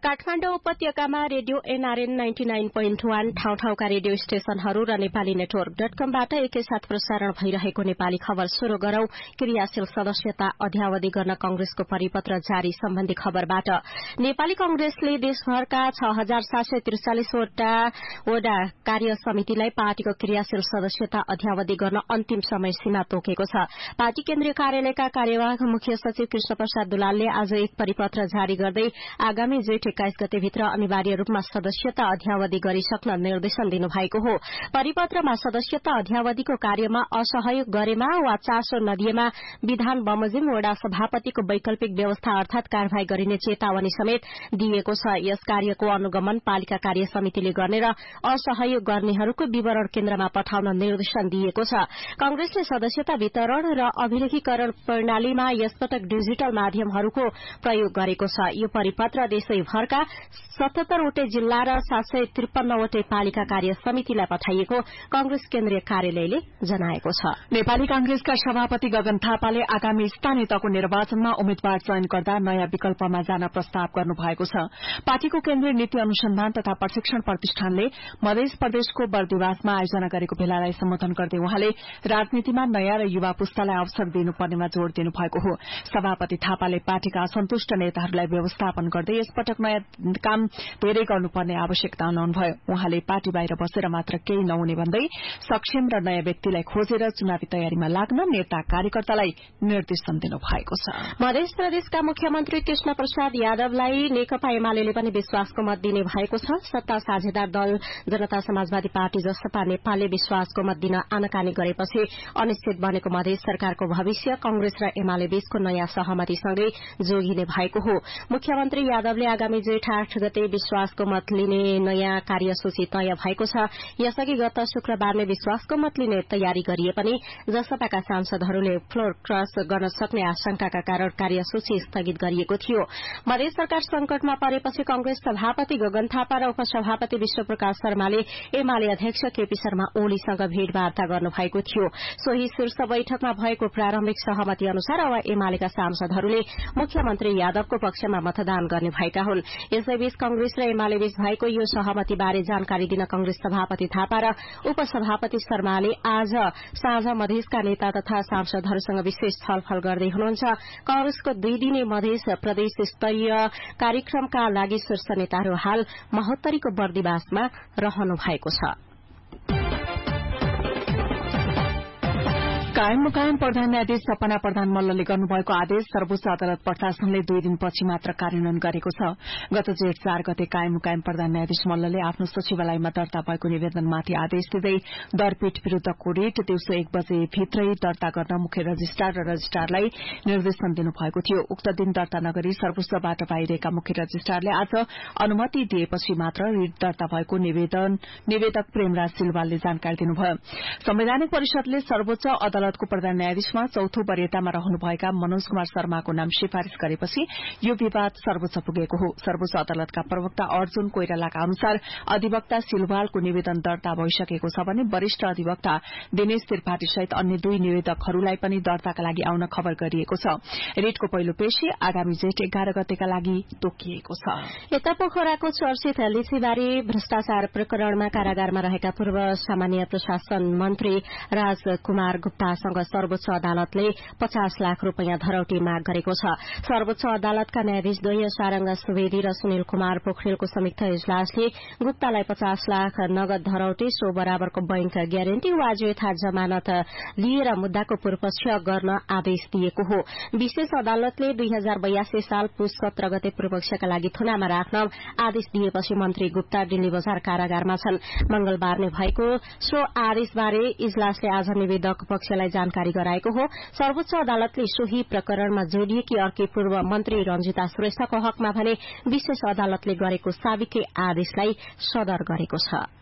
काठमाडौँ उपत्यकामा radio NRN 99.1 ठाउँ-ठाउँका radio स्टेशनहरू र नेपाली नेटवर्क.कमबाट एकैसाथ प्रसारण भइरहेको नेपाली खबर शुरू गरौं। क्रियाशील सदस्यता अध्यावधि गर्न कंग्रेसको परिपत्र जारी सम्बन्धी खबरबाट। नेपाली कंग्रेसले देशभरका 6743 वटा कार्य समितिलाई पार्टीको क्रियाशील सदस्यता अध्यावधि गर्न अन्तिम समय सीमा तोकेको छ। पार्टी केन्द्रीय कार्यालयका कार्यवाहक मुख्य सचिव कृष्ण प्रसाद दुलालले आज एक परिपत्र जारी गर्दै आगामी जेठ 21 गतेभित्र अनिवार्य रूपमा सदस्यता अध्यावधि गरिसक्न निर्देशन दिनुभएको हो। परिपत्रमा सदस्यता अध्यावधिको कार्यमा असहयोग गरेमा वा चासो नदिएमा विधान बमोजिम वडा सभापतिको वैकल्पिक व्यवस्था अर्थात कार्यवाही गरिने चेतावनी समेत दिएको छ। यस कार्यको अनुगमन पालिका कार्य समितिले गर्ने र असहयोग गर्नेहरूको विवरण केन्द्रमा पठाउन निर्देशन दिएको छ। कंग्रेसले सदस्यता वितरण र अभिलेखीकरण प्रणालीमा यसपटक डिजिटल माध्यमहरूको प्रयोग गरेको छ। यो परिपत्र देशैभरका 77 वटै जिल्ला र 753 वटै पालिका कार्य समितिलाई पठाइएको कंग्रेस केन्द्रीय कार्यालयले जनाएको छ। नेपाली कांग्रेसका सभापति गगन थापाले आगामी स्थानीय तहको निर्वाचनमा उम्मेद्वार चयन गर्दा नयाँ विकल्पमा जान प्रस्ताव गर्नुभएको छ। पार्टीको केन्द्रीय नीति अनुसन्धान तथा प्रशिक्षण प्रतिष्ठानले मध्य प्रदेशको बर्दिवासमा आयोजना गरेको भेलालाई सम्बोधन गर्दै उहाँले राजनीतिमा नयाँ र युवा पुस्तालाई अवसर दिनुपर्नेमा जोड़ दिनुभएको हो। सभापति थापाले पार्टीका असन्तुष्ट नेताहरूलाई व्यवस्थापन गर्दै यसपटक नयाँ काम धेरै गर्नुपर्ने आवश्यकता अनाउनुभयो। उहाँले पार्टी बाहिर बसेर मात्र केही नहुने भन्दै सक्षम र नयाँ व्यक्तिलाई खोजेर चुनावी तयारीमा लाग्न नेता कार्यकर्तालाई निर्देशन दिनुभएको छ। मध्य प्रदेशका मुख्यमन्त्री कृष्ण प्रसाद यादवलाई नेकपा एमाले पनि विश्वासको मत दिने भएको छ। सत्ता साझेदार दल जनता समाजवादी पार्टी जसपा नेपालले विश्वासको मत दिन आनाकानी गरेपछि अनिश्चित बनेको मध्य सरकारको भविष्य कंग्रेस र एमाले बीचको नयाँ सहमतिसँगै जोगिने भएको हो। मुख्यमन्त्री यादवले आगामी जेठ 8 गते विश्वासको मत लिने नयाँ कार्यसूची तय भएको छ। यसअघि गत शुक्रबार नै विश्वासको मत लिने तयारी गरिए पनि जसपाका सांसदहरूले फ्लोर क्रस गर्न सक्ने आशंकाका कारण कार्यसूची स्थगित गरिएको थियो। मध्य सरकार संकटमा परेपछि कंग्रेस सभापति गगन थापा र उपसभापति विश्वप्रकाश शर्माले एमाले अध्यक्ष केपी शर्मा ओलीसँग भेटवार्ता गर्नुभएको थियो। सोही शीर्ष बैठकमा भएको प्रारम्भिक सहमति अनुसार अब एमालेका सांसदहरूले मुख्यमन्त्री यादवको पक्षमा मतदान गर्ने भएका हुन्। यसैबीच कंग्रेस र एमाले बीच भएको यो सहमतिबारे जानकारी दिन कंग्रेस सभापति थापा र उपसभापति शर्माले आज साँझ मधेसका नेता तथा सांसदहरूसँग विशेष छलफल गर्दै हुनुहुन्छ। कंग्रेसको 2 दिने मधेस प्रदेश स्तरीय कार्यक्रमका लागि शीर्ष नेताहरू हाल महोत्तरीको बर्दिवासमा रहनु भएको छ। कायम मुकायम प्रधान न्यायाधीश सपना प्रधान मल्लले गर्नुभएको आदेश सर्वोच्च अदालत प्रशासनले 2 दिनपछि मात्र कार्यान्वयन गरेको छ। गत जेठ 4 गते कायम मुकायम प्रधान न्यायाधीश मल्लले आफ्नो सचिवालयमा दर्ता भएको निवेदनमाथि आदेश दिँदै दरपीठ विरूद्धको रिट दिउँसो 1 बजे भित्रै दर्ता गर्न मुख्य रजिस्ट्रार र रजिस्ट्रारलाई निर्देशन दिनुभएको थियो। उक्त दिन दर्ता नगरी सर्वोच्चबाट बाहिरिएका मुख्य रजिस्ट्रारले आज अनुमति दिएपछि मात्र रिट दर्ता भएको निवेदक प्रेमराज सिलवालले जानकारी दिनुभयो। संवैधानिक परिषदले सर्वोच्च अदालतको प्रधान न्यायाधीशमा चौथो वरियतामा रहनुभएका मनोज कुमार शर्माको नाम सिफारिश गरेपछि यो विवाद सर्वोच्च पुगेको हो। सर्वोच्च अदालतका प्रवक्ता अर्जुन कोइरालाका अनुसार अधिवक्ता सिलवालको निवेदन दर्ता भइसकेको छ भने वरिष्ठ अधिवक्ता दिनेश त्रिपाठी सहित अन्य 2 निवेदकहरूलाई पनि दर्ताका लागि आउन खबर गरिएको छ। रिटको पहिलो पेशी आगामी जेठ 11 गतेका लागि तोकिएको छ। यता पोखराको चर्चित लिचीबारी भ्रष्टाचार प्रकरणमा कारागारमा रहेका पूर्व सामान्य प्रशासन मन्त्री राजकुमार गुप्तासँग सर्वोच्च अदालतले 50 लाख रूपियाँ धरौटी माग गरेको छ। सर्वोच्च अदालतका न्यायाधीश द्वय सारंग सुवेदी र सुनिल कुमार पोखरेलको संयुक्त इजलासले गुप्तालाई 50 लाख नगद धरौटी सो बराबरको बैंक ग्यारेन्टी वा यथा जमानत लिएर मुद्दाको पूर्वपक्ष गर्न आदेश दिएको हो। विशेष अदालतले 2082 साल पुस 17 गते पूर्वपक्षका लागि थुनामा राख्न आदेश दिएपछि मन्त्री गुप्ता दिल्ली बजार कारागारमा छन्। मंगलबार नै भएको सो आदेशबारे इजलासले आज निवेदक पक्षलाई जानकारी गराएको हो। सर्वोच्च अदालतले सोही प्रकरणमा जोडिएकी अर्की पूर्व मन्त्री रञ्जिता श्रेष्ठको हकमा भने विशेष अदालतले गरेको साबिके आदेशलाई सदर गरेको छ।